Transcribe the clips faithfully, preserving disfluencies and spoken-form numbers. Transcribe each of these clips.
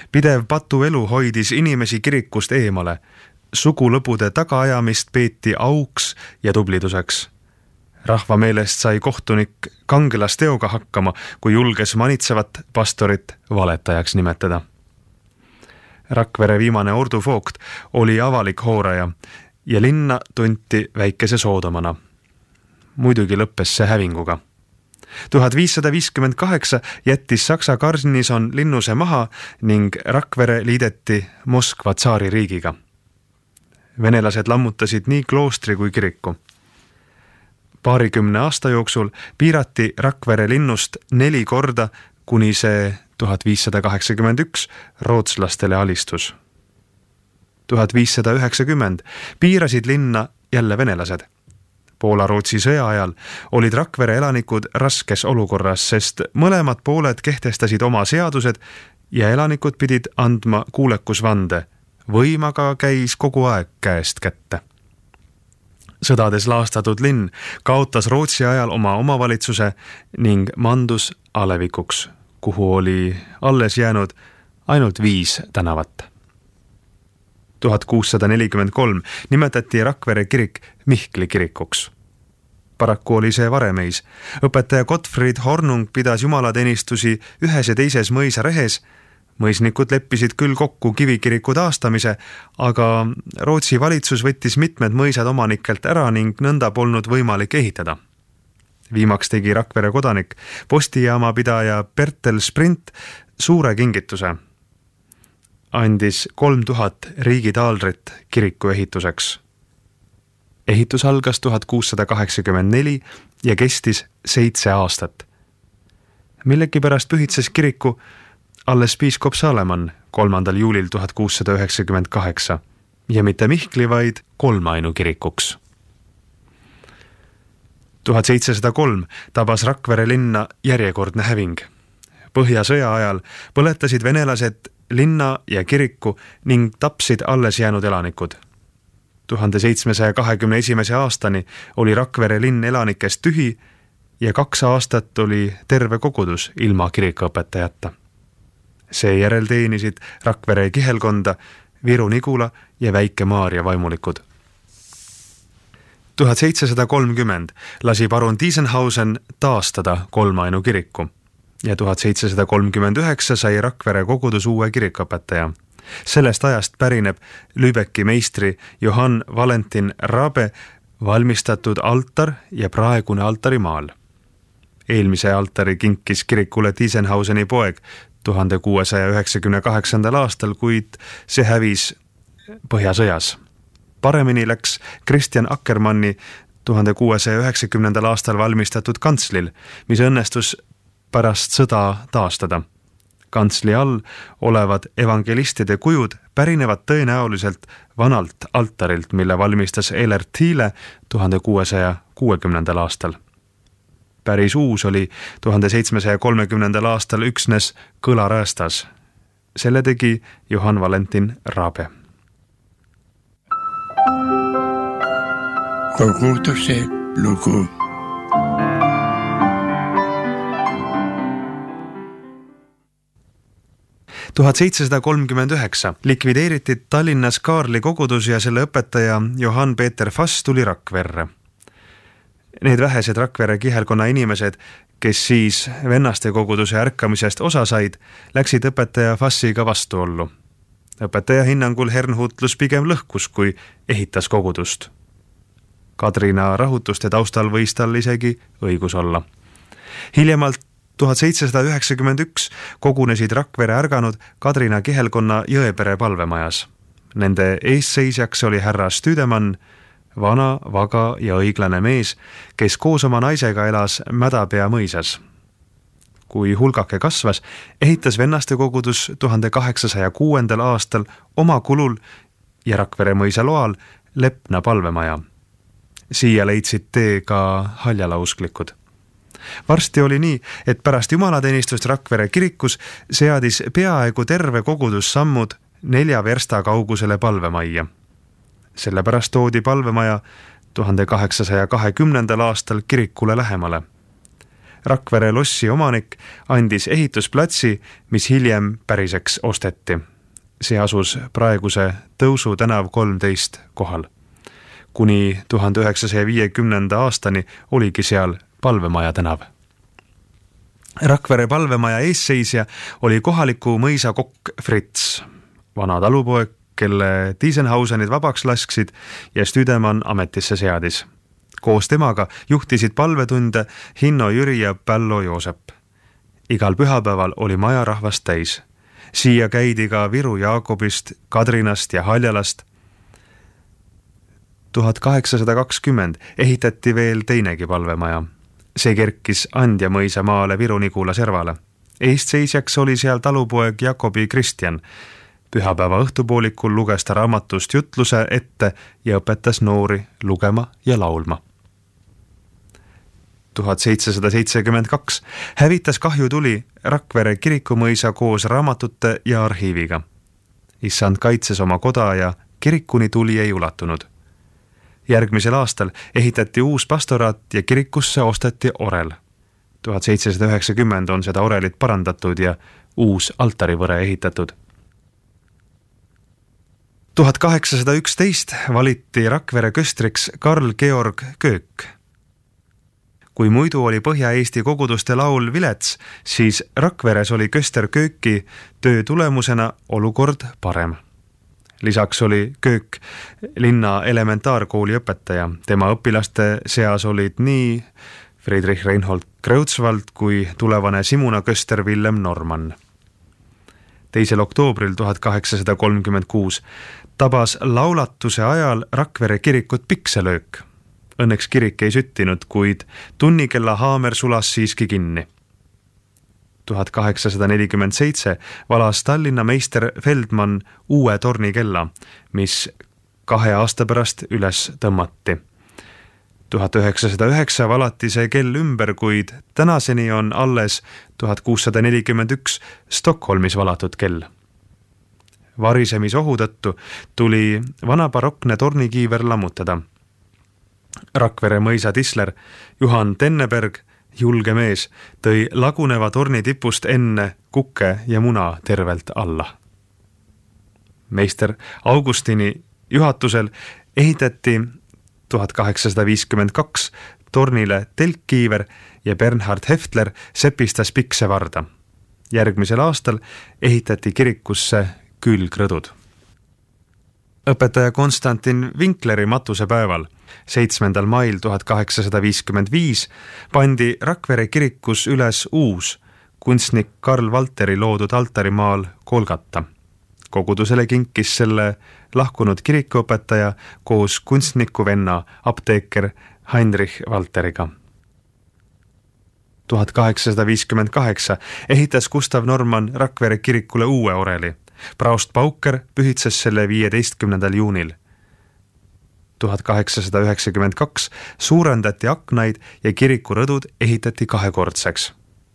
Pidev patuelu hoidis inimesi kirikust eemale. Sugulõbude tagaajamist peeti auks ja tubliduseks. Rahva meelest sai kohtunik kangelasteoga hakkama, kui julges manitsevat pastorit valetajaks nimetada. Rakvere viimane ordufoogt oli avalik hooraja ja linna tunti väikese soodomana. Muidugi lõppes see hävinguga. tuhat viissada viiskümmend kaheksa jättis Saksa garnison linnuse maha ning Rakvere liideti Moskva tsaari riigiga. Venelased lammutasid nii kloostri kui kiriku. Paarikümne aasta jooksul piirati Rakvere linnust neli korda, kuni see tuhat viissada kaheksakümmend üks rootslastele alistus. tuhat viissada üheksakümmend piirasid linna jälle venelased. Poola-Rootsi sõja ajal olid Rakvere elanikud raskes olukorras, sest mõlemad pooled kehtestasid oma seadused ja elanikud pidid andma kuulekusvande. Võimaga käis kogu aeg käest kätte. Sõdades laastatud linn kaotas Rootsi ajal oma omavalitsuse ning mandus alevikuks, kuhu oli alles jäänud ainult viis tänavat. tuhat kuussada nelikümmend kolm nimetati Rakvere kirik Mihkli kirikuks. Paraku oli see varemeis. Õpetaja Gottfried Hornung pidas jumalateenistusi ühes ja teises mõisa rehes. Mõisnikud leppisid küll kokku kivikiriku taastamise, aga Rootsi valitsus võttis mitmed mõisad omanikelt ära ning nõnda polnud võimalik ehitada. Viimaks tegi Rakvere kodanik, postijaama pidaja Bertel Sprint suure kingituse. Andis kolm tuhat riigitaalrit kiriku ehituseks. Ehitus algas tuhat kuussada kaheksakümmend neli ja kestis seitse aastat. Millegipärast pühitses kiriku alles piiskop Saleman kolmandal juulil tuhat kuussada üheksakümmend kaheksa ja mitte Mihkli, vaid Kolmainu kirikuks. tuhat seitsesada kolm tabas Rakvere linna järjekordne häving. Põhjasõja ajal põletasid venelased linna ja kiriku ning tapsid alles jäänud elanikud. tuhande seitsmesaja kahekümne esimese aastani oli Rakvere linn elanikest tühi ja kaks aastat oli terve kogudus ilma kirikuõpetajata. Seejärel teenisid Rakvere kihelkonda Viru Nigula ja Väike Maarja vaimulikud. tuhat seitsesada kolmkümmend lasi parun Tiesenhausen taastada Kolmainu kiriku ja tuhat seitsesada kolmkümmend üheksa sai Rakvere kogudus uue kirikuõpetaja. Sellest ajast pärineb Lübecki meistri Johann Valentin Rabe valmistatud altar ja praegune altarimaal. Eelmise altari kinkis kirikule Tiesenhauseni poeg tuhande kuuesaja üheksakümne kaheksandal aastal, kuid see hävis Põhjasõjas. Paremini läks Kristjan Akkermanni tuhande kuuesaja üheksakümnendal aastal valmistatud kantslil, mis õnnestus pärast sõda taastada. Kantsli all olevad evangelistide kujud pärinevad tõenäoliselt vanalt altarilt, mille valmistas Elert Thiele tuhande kuuesaja kuuekümnendal aastal. Päris uus oli tuhande seitsmesaja kolmekümnendal aastal üksnes kõlaräästas. Selle tegi Johann Valentin Rabe. Koguduse lugu. tuhat seitsesada kolmkümmend üheksa likvideeriti Tallinnas Kaarli kogudus ja selle õpetaja Johann Peeter Fass tuli Rakverre. Need vähesed Rakvere kihelkonna inimesed, kes siis vennaste koguduse ärkamisest osa said, läksid õpetaja Fassiga vastuollu. Õpetaja hinnangul Hernhutlus pigem lõhkus, kui ehitas kogudust. Kadrina rahutuste taustal võis tal isegi õigus olla. Hiljemalt tuhat seitsesada üheksakümmend üks kogunesid Rakvere ärganud Kadrina kihelkonna Jõepere palvemajas. Nende eesseisjaks oli härra Stüdemann, vana, vaga ja õiglane mees, kes koos oma naisega elas Mädapea mõisas. Kui hulgake kasvas, ehitas vennaste kogudus tuhande kaheksasaja kuuendal aastal oma kulul ja Rakvere mõisa loal Lepna palvemaja. Siia leidsid tee ka haljalausklikud. Varsti oli nii, et pärast jumalateenistust Rakvere kirikus seadis peaaegu terve kogudus sammud nelja versta kaugusele palvemajja. Sellepärast toodi palvemaja tuhande kaheksasaja kahekümnendal aastal kirikule lähemale. Rakvere lossi omanik andis ehitusplatsi, mis hiljem päriseks osteti. See asus praeguse Tõusu tänav kolmteist kohal. Kuni tuhande üheksasaja viiekümnenda aastani oligi seal Palvemaja tänav. Rakvere palvemaja eesseisja oli kohaliku mõisa kokk Fritz, vana talupoeg, kelle Tiesenhausenid vabaks lasksid ja Stüdemann ametisse seadis. Koos temaga juhtisid palvetunde Hinno Jüri ja Pällo Joosep. Igal pühapäeval oli maja rahvast täis. Siia käidi ka Viru Jaakobist, Kadrinast ja Haljalast. tuhat kaheksasada kakskümmend ehitati veel teinegi palvemaja. See kerkis Andja mõisa maale Viru-Nigula servale. Eestseisjaks oli seal talupoeg Jakobi Kristjan. Pühapäeva õhtupoolikul luges ta raamatust jutluse ette ja õpetas noori lugema ja laulma. tuhat seitsesada seitsekümmend kaks hävitas kahjutuli Rakvere kirikumõisa koos raamatute ja arhiiviga. Issand kaitses oma koda ja kirikuni tuli ei ulatunud. Järgmisel aastal ehitati uus pastoraat ja kirikusse osteti orel. tuhat seitsesada üheksakümmend on seda orelit parandatud ja uus altarivõre ehitatud. tuhat kaheksasada üksteist valiti Rakvere köstriks Karl Georg Köök. Kui muidu oli Põhja-Eesti koguduste laul vilets, siis Rakveres oli köster Kööki töö tulemusena olukord parem. Lisaks oli Köök linna elementaarkooli õpetaja. Tema õpilaste seas olid nii Friedrich Reinhold Kreutzwald kui tulevane Simuna köster Villem Norman. teisel oktoobril tuhat kaheksasada kolmkümmend kuus tabas laulatuse ajal Rakvere kirikut pikselöök. Õnneks kirik ei süttinud, kuid tunnikella haamer sulas siiski kinni. tuhat kaheksasada nelikümmend seitse valas Tallinna meister Feldmann uue tornikella, mis kahe aasta pärast üles tõmmati. tuhat üheksasada üheksa valati see kell ümber, kuid tänaseni on alles tuhat kuussada nelikümmend üks Stockholmis valatud kell. Varisemisohu tõttu tuli vana barokne tornikiiver lammutada. Rakvere mõisa tisler Juhan Tenneberg, julge mees, tõi laguneva torni tipust enne kukke ja muna tervelt alla. Meister Augustini juhatusel ehitati tuhat kaheksasada viiskümmend kaks tornile telkkiiver ja Bernhard Heftler sepistas pikse varda. Järgmisel aastal ehitati kirikusse külgrõdud. Õpetaja Konstantin Winkleri matusepäeval, seitsmendal mail tuhat kaheksasada viiskümmend viis, pandi Rakvere kirikus üles uus kunstnik Karl Valteri loodud altarimaal Kolgata. Kogudusele kinkis selle lahkunud kirikuõpetaja koos kunstniku venna apteeker Heinrich Valteriga. tuhat kaheksasada viiskümmend kaheksa ehitas Gustav Norman Rakvere kirikule uue oreli. Praost Pauker pühitses selle viieteistkümnendal juunil. tuhat kaheksasada üheksakümmend kaks suurendati aknaid ja kirikurõdud ehitati kahekordseks.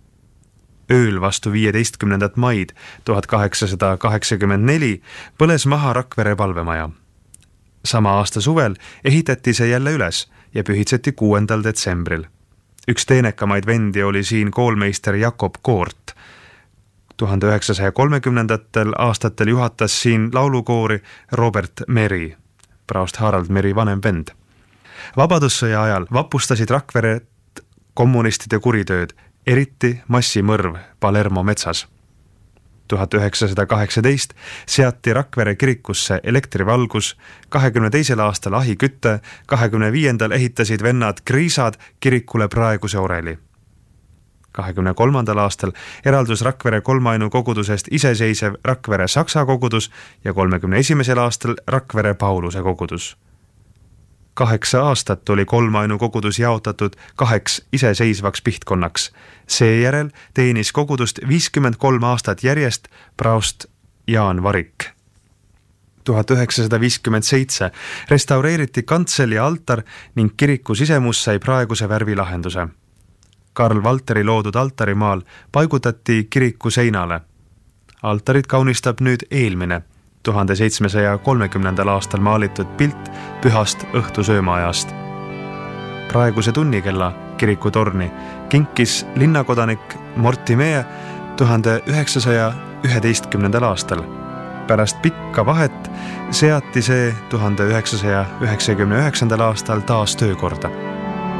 Ööl vastu viieteistkümnendat maid tuhat kaheksasada kaheksakümmend neli põles maha Rakvere palvemaja. Sama aasta suvel ehitati see jälle üles ja pühitseti kuuendal detsembril. Üks teenekamaid vendi oli siin koolmeister Jakob Koort. tuhande üheksasaja kolmekümnendatel aastatel juhatas siin laulukoori Robert Meri, praost Harald Meri vanem vend. Vabadussõja ajal vapustasid Rakveret kommunistide kuritööd, eriti massimõrv Palermo metsas. tuhat üheksasada kaheksateist seati Rakvere kirikusse elektrivalgus, kahekümne teisel aastal ahikütte, kahekümne viiendal ehitasid vennad Kriisad kirikule praeguse oreli. kahekümne kolmandal aastal eraldus Rakvere kolmainu kogudusest iseseisev Rakvere Saksa kogudus ja kolmekümne esimesel aastal Rakvere Pauluse kogudus. Kaheksa aastat oli kolmainu kogudus jaotatud kaheks iseseisvaks pihtkonnaks. Seejärel teenis kogudust viiskümmend kolm aastat järjest praost Jaan Varik. tuhat üheksasada viiskümmend seitse restaureeriti kantsel ja altar ning kiriku sisemus sai praeguse värvilahenduse. Karl Valteri loodud altarimaal paigutati kiriku seinale. Altarit kaunistab nüüd eelmine, tuhande seitsmesaja kolmekümnendal aastal maalitud pilt pühast õhtusöömaajast. Praeguse tunnikella kirikutorni kinkis linnakodanik Mortimee tuhande üheksasaja üheteistkümnendal aastal. Pärast pikka vahet seati see tuhande üheksasaja üheksakümne üheksandal aastal taas töökorda.